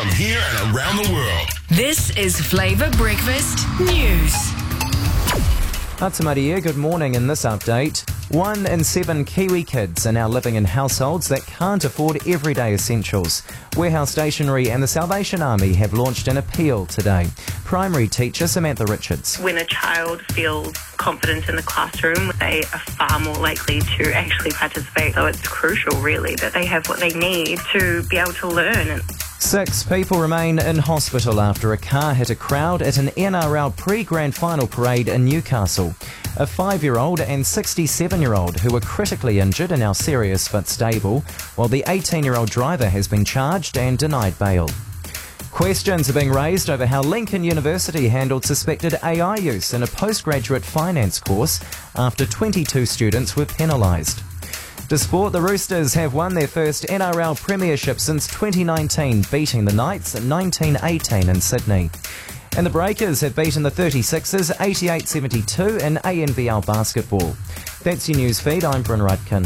from here and around the world. This is Flavour Breakfast News. Maria, good morning. In this update, 1 in 7 Kiwi kids are now living in households that can't afford everyday essentials. Warehouse Stationery and the Salvation Army have launched an appeal today. Primary teacher Samantha Richards. When a child feels confident in the classroom, they are far more likely to actually participate. So it's crucial, really, that they have what they need to be able to learn. 6 people remain in hospital after a car hit a crowd at an NRL pre-grand final parade in Newcastle. A 5-year-old and 67-year-old who were critically injured are now serious but stable, while the 18-year-old driver has been charged and denied bail. Questions are being raised over how Lincoln University handled suspected AI use in a postgraduate finance course after 22 students were penalised. To sport, the Roosters have won their first NRL premiership since 2019, beating the Knights 19-18 in Sydney. And the Breakers have beaten the 36ers 88-72 in ANBL basketball. That's your news feed. I'm Bryn Rudkin.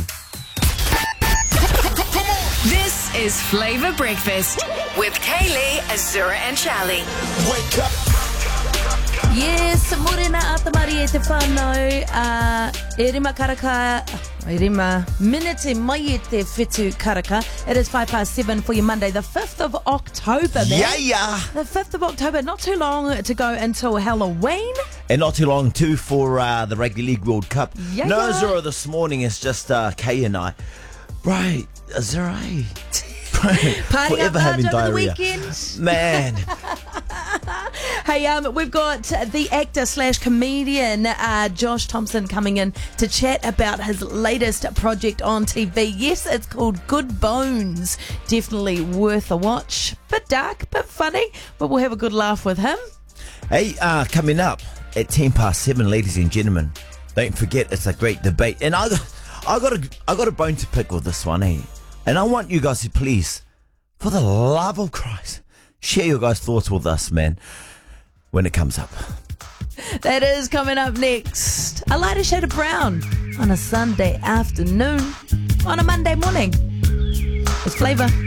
This is Flavour Breakfast with Kaylee, Azura and Charlie. Wake up. Yes, morena ata Maria te whanau, e rima karaka, e rima minute mai e te whitu karaka. It is 7:05 for your Monday, the 5th of October, man. Yeah. The 5th of October, not too long to go until Halloween. And not too long too for the Rugby League World Cup. Yeah, No, yeah. Azura, this morning is just Kay and I. Right, Azura. Partying up Forever large having over the diarrhea. weekend. Man. Hey, we've got the actor / comedian Josh Thompson coming in to chat about his latest project on TV. Yes, it's called Good Bones. Definitely worth a watch. Bit dark, bit funny, but we'll have a good laugh with him. Hey, coming up at 7:10, ladies and gentlemen. Don't forget, it's a great debate. And I got a bone to pick with this one, eh? And I want you guys to please, for the love of Christ, share your guys' thoughts with us, man, when it comes up. That is coming up next. A lighter shade of brown on a Sunday afternoon, on a Monday morning. It's Flavour.